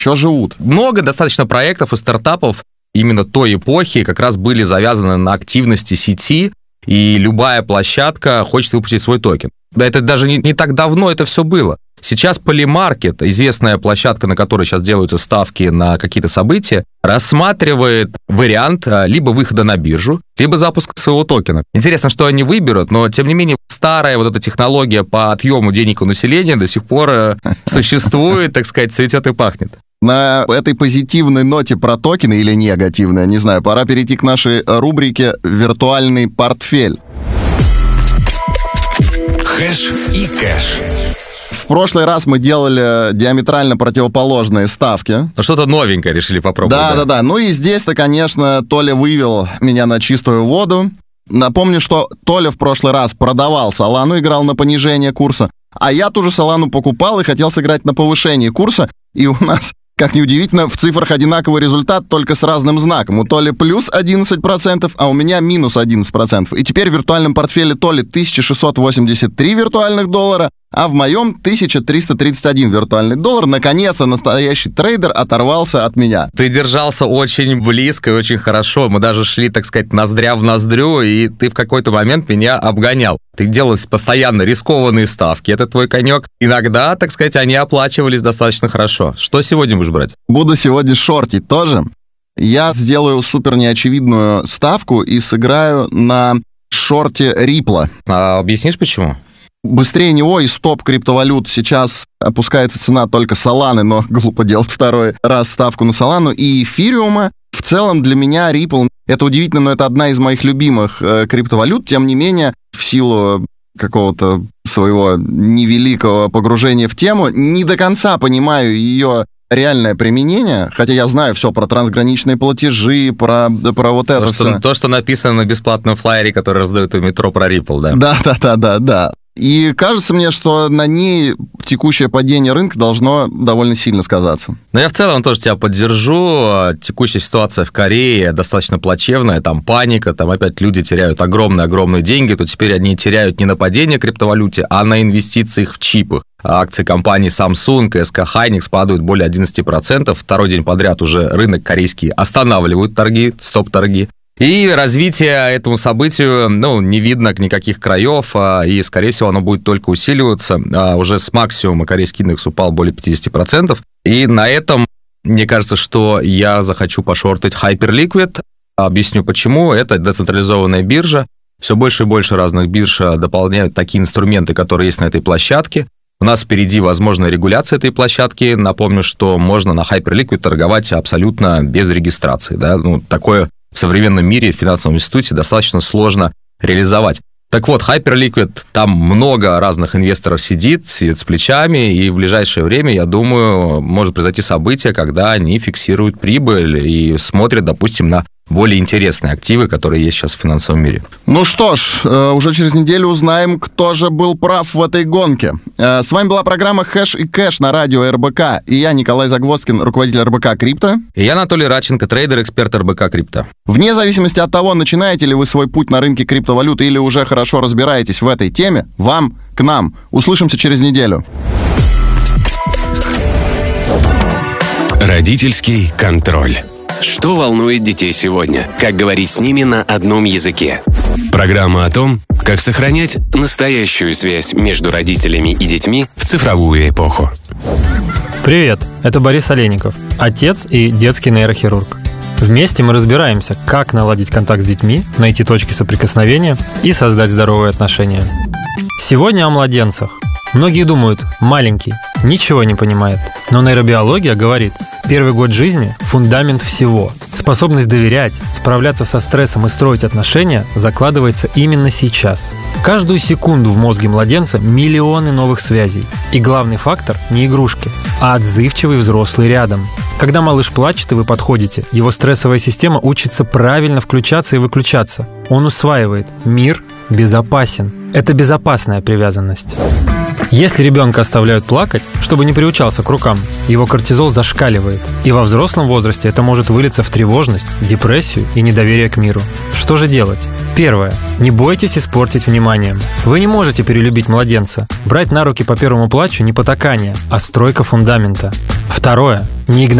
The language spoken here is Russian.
Что живут? Много достаточно проектов и стартапов именно той эпохи как раз были завязаны на активности сети, и любая площадка хочет выпустить свой токен. Это даже не так давно это все было. Сейчас Polymarket, известная площадка, на которой сейчас делаются ставки на какие-то события, рассматривает вариант либо выхода на биржу, либо запуска своего токена. Интересно, что они выберут, но, тем не менее, старая вот эта технология по отъему денег у населения до сих пор существует, так сказать, цветет и пахнет. На этой позитивной ноте про токены или негативной, не знаю, пора перейти к нашей рубрике «Виртуальный портфель». Хэш и кэш. В прошлый раз мы делали диаметрально противоположные ставки. Что-то новенькое решили попробовать. Да. Ну и здесь-то, конечно, Толя вывел меня на чистую воду. Напомню, что Толя в прошлый раз продавал Солану, играл на понижение курса, а я ту же Солану покупал и хотел сыграть на повышение курса, и у нас, как ни удивительно, в цифрах одинаковый результат, только с разным знаком. У Толи плюс 11%, а у меня минус 11%. И теперь в виртуальном портфеле Толи 1683 виртуальных доллара, а в моем 1331 виртуальный доллар. Наконец-то настоящий трейдер оторвался от меня. Ты держался очень близко и очень хорошо. Мы даже шли, так сказать, ноздря в ноздрю, и ты в какой-то момент меня обгонял. Ты делал постоянно рискованные ставки, это твой конек. Иногда, так сказать, они оплачивались достаточно хорошо. Что сегодня будешь брать? Буду сегодня шортить тоже. Я сделаю супер неочевидную ставку и сыграю на шорте Ripple. А объяснишь, почему? Быстрее него из топ-криптовалют сейчас опускается цена только Соланы, но глупо делать второй раз ставку на Солану, и эфириума. В целом для меня Ripple, это удивительно, но это одна из моих любимых криптовалют, тем не менее, в силу какого-то своего невеликого погружения в тему, не до конца понимаю ее реальное применение, хотя я знаю все про трансграничные платежи, про вот это все. То, что написано на бесплатном флайере, который раздают в метро про Ripple, да? Да. И кажется мне, что на ней текущее падение рынка должно довольно сильно сказаться. Но я в целом тоже тебя поддержу. Текущая ситуация в Корее достаточно плачевная, там паника, там опять люди теряют огромные деньги, то теперь они теряют не на падение криптовалюте, а на инвестициях в чипы. Акции компаний Samsung и SK Hynix падают более 11%. Второй день подряд уже рынок корейский останавливают торги, стоп-торги. И развитие этому событию, не видно никаких краев, и, скорее всего, оно будет только усиливаться. Уже с максимума корейский индекс упал более 50%. И на этом, мне кажется, что я захочу пошортить Hyperliquid. Объясню почему. Это децентрализованная биржа. Все больше и больше разных бирж дополняют такие инструменты, которые есть на этой площадке. У нас впереди, возможно, регуляция этой площадки. Напомню, что можно на Hyperliquid торговать абсолютно без регистрации. Да? Такое в современном мире в финансовом институте достаточно сложно реализовать. Так вот, Hyperliquid, там много разных инвесторов сидит с плечами, и в ближайшее время, я думаю, может произойти событие, когда они фиксируют прибыль и смотрят, допустим, на более интересные активы, которые есть сейчас в финансовом мире. Ну что ж, уже через неделю узнаем, кто же был прав в этой гонке. С вами была программа «Хэш и кэш» на радио РБК. И я, Николай Загвоздкин, руководитель РБК Крипто. И я, Анатолий Радченко, трейдер, эксперт РБК Крипто. Вне зависимости от того, начинаете ли вы свой путь на рынке криптовалюты или уже хорошо разбираетесь в этой теме, вам к нам. Услышимся через неделю. Родительский контроль. Что волнует детей сегодня? Как говорить с ними на одном языке? Программа о том, как сохранять настоящую связь между родителями и детьми в цифровую эпоху. Привет, это Борис Олейников, отец и детский нейрохирург. Вместе мы разбираемся, как наладить контакт с детьми, найти точки соприкосновения и создать здоровые отношения. Сегодня о младенцах. Многие думают, маленький, ничего не понимает. Но нейробиология говорит, первый год жизни – фундамент всего. Способность доверять, справляться со стрессом и строить отношения закладывается именно сейчас. Каждую секунду в мозге младенца миллионы новых связей. И главный фактор – не игрушки, а отзывчивый взрослый рядом. Когда малыш плачет и вы подходите, его стрессовая система учится правильно включаться и выключаться. Он усваивает – мир безопасен. Это безопасная привязанность. Если ребенка оставляют плакать, чтобы не приучался к рукам, его кортизол зашкаливает. И во взрослом возрасте это может вылиться в тревожность, депрессию и недоверие к миру. Что же делать? Первое. Не бойтесь испортить вниманием. Вы не можете перелюбить младенца. Брать на руки по первому плачу не потакание, а стройка фундамента. Второе. Не игнорируйте